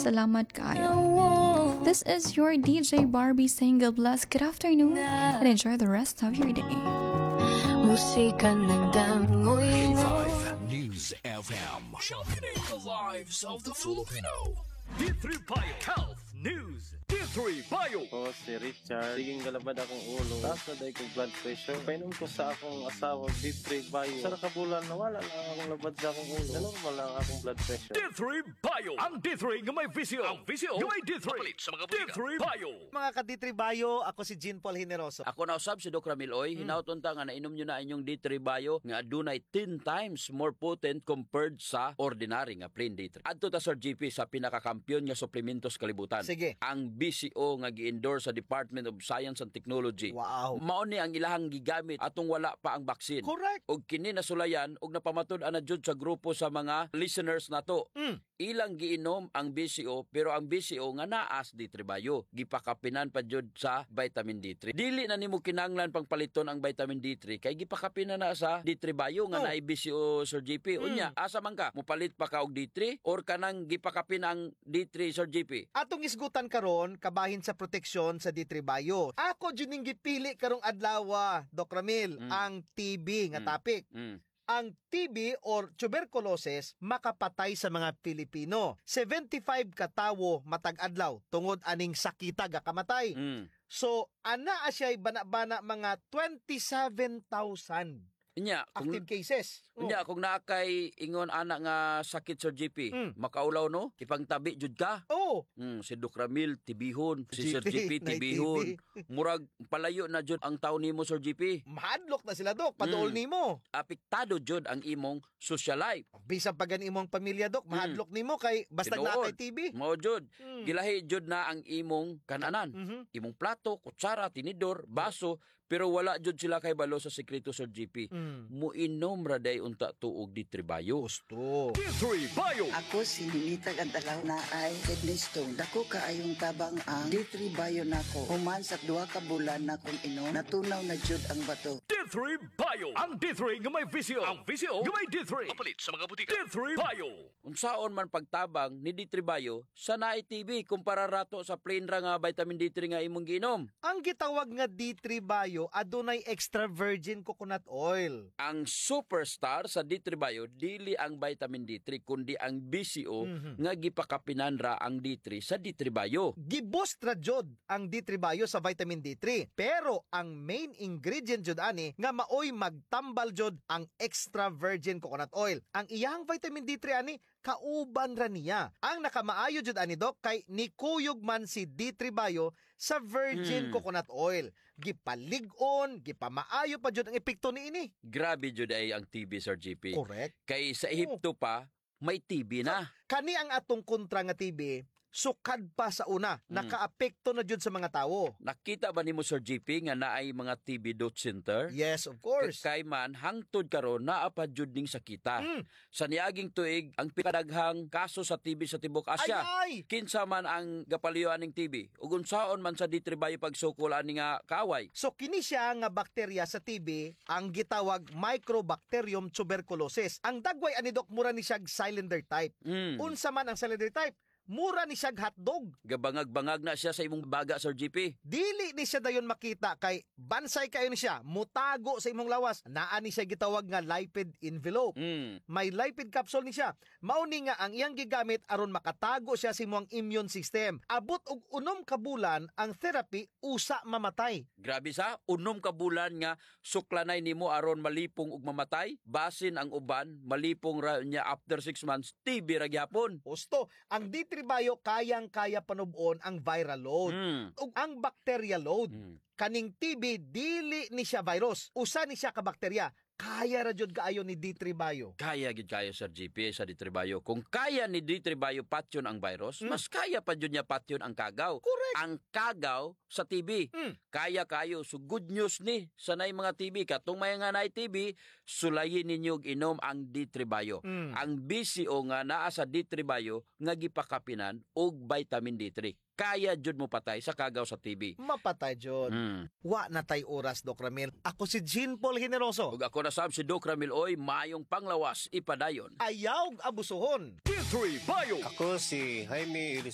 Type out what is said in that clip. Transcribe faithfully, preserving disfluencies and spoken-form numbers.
Salamat kaayo. This is your D J Barbie saying God bless, good afternoon, and enjoy the rest of your day. Musika ng damoy mo. News F M. Championing the lives of the Filipino. D three Bio Health News. D three Bio. Ako si Richard. Siging galabad akong ulo. Taas na dahil kong blood pressure. Painom ko sa akong asawa, D three Bio. Sa nakabulan, nawala lang akong labad sa akong ulo. Na normal lang akong blood pressure. D three Bio. Ang D three nga may visio. Ang visio nga may D three. Kapalit sa mga D three Bio. Mga ka-D three Bio, ako si Jean Paul Generoso. Ako na usab si Doc Ramil Oy, hmm. Hinaut unta nga nainom nyo na inyong D three Bio nga adunay ten times more potent compared sa ordinary nga plain D three. Adto ta Sir G P sa pinakakampiyon nga suplementos kalibutan. Sige. Ang B C O nga gi-endorse sa Department of Science and Technology. Wow. Mao ni ang ilahang gigamit atong wala pa ang baksin. Correct. Og kini nasulayan og napamatud-an na jud sa grupo sa mga listeners nato. Mm. Ilang giinom ang B C O pero ang B C O nga naas D three Bio gipakapinan pa jud sa vitamin D three. Dili na nimo kinahanglan pang paliton ang vitamin D three kay gipakapinan na sa D three Bio nga oh. naay B C O Sir G P. Unya, mm. asa man ka mopalit pa ka og D three or kanang gipakapin ang D three Sir G P? Atong isgutan karon kabahin sa proteksyon sa D three Bio. Ako jud ning gipili karong adlaw, Doc Ramil, mm. ang T B nga mm. topic. Mm. Ang T B or tuberculosis makapatay sa mga Pilipino. seventy-five ka tawo matag adlaw tungod aning sakita ga kamatay. Mm. So ana asyay bana-bana mga twenty-seven thousand Inya, active kung, cases. Inya, kung nakay ingon anak nga sakit Sir G P, mm. makaulaw no? Ipangtabi jud ka. Oh. Mm, si Doc Ramil tibihon, si G P, Sir G P tibihon. Murag palayo na jud ang taon nimo Sir G P. Mahadlok na sila, Dok. Paduol mm. nimo. Apektado jud ang imong social life. Bisan pa gan imong pamilya, Dok, mahadlok mm. nimo kay basta na kay T B. Mao jud. Mm. Gilahi jud na ang imong kananan. Mm-hmm. Imong plato, kutsara, tinidor, baso, pero wala jud sila kay balo sa sekreto Sir G P. Mm. Muinom ra day unta tuog D three Bio. Gusto. D three Bio. Ako si Ninitag Antalaw na ay kidney stone. Dako kaayong tabang ang D three Bio nako. Human sa duha ka bulan na kung inom, natunaw na jud ang bato. D three Bio. Ang D three nga may visio. Ang visio nga may D three. Kapalit sa mga butika. D three Bio. Unsaon man pagtabang ni D three Bio sa naay T B kumpara rato sa plain ra nga vitamin D three nga imong giinom. Ang gitawag nga D three Bio adunay extra virgin coconut oil. Ang superstar sa D three Bio dili ang vitamin D three kundi ang B C O mm-hmm. nga gipakapinan ra ang D three sa D three Bio. Giboost ra jud ang D three Bio sa vitamin D three, pero ang main ingredient jud ani nga maoy magtambal jud ang extra virgin coconut oil. Ang iyang vitamin D three ani kauban ra niya. Ang nakamaayo jud ani, Dok, kay nikuyog man si D three Bio sa virgin hmm. coconut oil. Gipalig-on, gipamaayo pa jud ang epekto niini. Grabe jud ay ang T B Sir G P. Correct. Kay sa Ehipto pa may T B na. So, kani ang atong kontra nga T B sukad pa sa una, mm. nakaapekto na jud sa mga tawo. Nakita ba nimo Sir G P nga naay mga T B dot center? Yes, of course. Kay man hangtod karon naa pa jud ning sakita. Mm. Sa niaging tuig ang pinakadaghang kaso sa T B sa tibuok Asya. Ay, ay. Kinsa man ang gapaluyuan ning T B ug unsaon man sa D three Bio pagsukol ani nga kaaway. So kini siya nga bakterya sa T B ang gitawag Mycobacterium tuberculosis. Ang dagway ani, Dok, mura ni siya cylinder type. Mm. Unsa man ang cylinder type? Mura ni siya hotdog. Gabangag-bangag na siya sa imong baga Sir G P. Dili ni siya dayon makita kay bansay kayo ni siya, mutago sa imong lawas. Naa ni siya gitawag nga lipid envelope. Mm. May lipid capsule ni siya. Mao ni nga ang iyang gigamit aron makatago siya sa imong immune system. Abot og unom ka bulan ang therapy usa mamatay. Grabe sa unom ka bulan nga suklanay nimo aron malipong ug mamatay. Basin ang uban malipong ra niya after six months T B ra gyapon. Gusto, ang D three Bio kayang-kaya panubon ang viral load mm. ug ang bacteria load. Mm. Kaning T B dili ni siya virus, usa ni siya ka bakterya. Kaya ra jud kaayo ni D three Bio. Kaya gid kayo Sir G P sa D three Bio. Kung kaya ni D three Bio patyon ang virus, mm. mas kaya pa jud niya patyon ang kagaw. Correct. Ang kagaw sa T B. Mm. Kaya kayo. So good news ni sa nay mga T B. Katong may nga nay T B, sulayin ninyo inom ang D three Bio. Mm. Ang B C O nga naa sa D three Bio nga gipakapinan og vitamin D three. Kaya jud mo patay sa kagaw sa T B. Mapatay jud. Mm. Wa na tay oras, Doc Ramil. Ako si Jean Paul Generoso. Ug ako na sab si Doc Ramil Oy, mayong panglawas ipadayon. Ayaw abusuhon. D three Bio. Ako si Jaime